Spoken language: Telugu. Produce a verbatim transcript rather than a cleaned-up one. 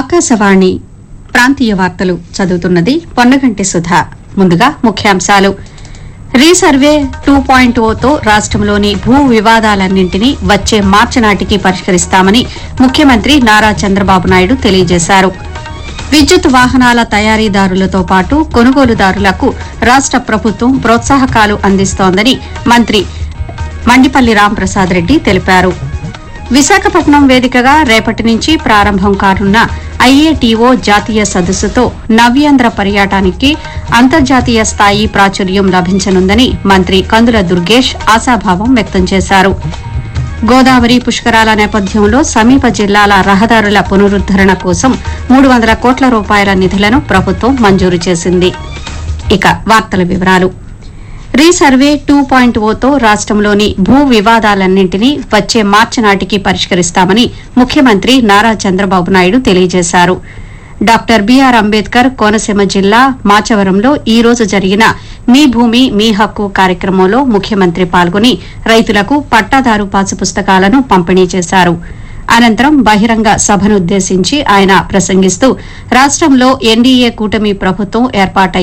ఆకాశవాణి ప్రాంతీయ వార్తలు చదువుతున్నది పొన్నగంటి సుధా. ముందుగా ముఖ్యాంశాలు. రీసర్వే టూ పాయింట్ ఓతో రాష్టంలోని భూ వివాదాలన్నింటినీ వచ్చే మార్చి నాటికి పరిష్కరిస్తామని ముఖ్యమంత్రి నారా చంద్రబాబు నాయుడు తెలియజేశారు. విద్యుత్ వాహనాల తయారీదారులతో పాటు కొనుగోలుదారులకు రాష్ట ప్రభుత్వం ప్రోత్సాహకాలు అందిస్తోందని మంత్రి మండిపల్లి రాంప్రసాద్ రెడ్డి తెలిపారు. విశాఖపట్నం వేదికగా రేపటి నుంచి ప్రారంభం కానున్న ఐఏటీఓ జాతీయ సదస్సుతో నవ్యాంధ్ర పర్యాటానికి అంతర్జాతీయ స్థాయి ప్రాచుర్యం లభించనుందని మంత్రి కందుల దుర్గేష్ ఆశాభావం వ్యక్తం చేశారు. గోదావరి పుష్కరాల నేపథ్యంలో సమీప జిల్లాల రహదారుల పునరుద్దరణ కోసం మూడు వందల కోట్ల రూపాయల నిధులను ప్రభుత్వం మంజూరు చేసింది. ఇక వార్తల వివరాలు. రీసర్వే టూ పాయింట్ ఓతో రాష్టంలోని భూ వివాదాలన్నింటినీ వచ్చే మార్చి నాటికి పరిష్కరిస్తామని ముఖ్యమంత్రి నారా చంద్రబాబు నాయుడు తెలియజేశారు. డాక్టర్ బీఆర్ అంబేద్కర్ కోనసీమ జిల్లా మాచవరంలో ఈ రోజు జరిగిన మీ భూమి మీ హక్కు కార్యక్రమంలో ముఖ్యమంత్రి పాల్గొని రైతులకు పట్టాదారు పాసు పుస్తకాలను పంపిణీ చేశారు. అనంతరం బహిరంగ సభనుద్దేశించి ఆయన ప్రసంగిస్తూ రాష్టంలో ఎన్డీఏ కూటమి ప్రభుత్వం ఏర్పాటై